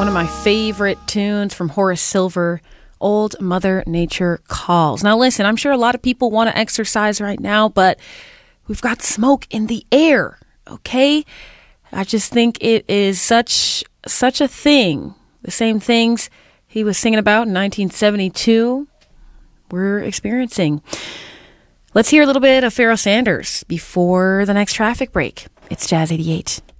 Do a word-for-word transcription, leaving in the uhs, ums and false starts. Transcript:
one of my favorite tunes from Horace Silver, Old Mother Nature Calls. Now listen, I'm sure a lot of people want to exercise right now, but we've got smoke in the air, okay? I just think it is such such a thing. The same things he was singing about in nineteen seventy-two, we're experiencing. Let's hear a little bit of Pharoah Sanders before the next traffic break. It's Jazz eighty-eight.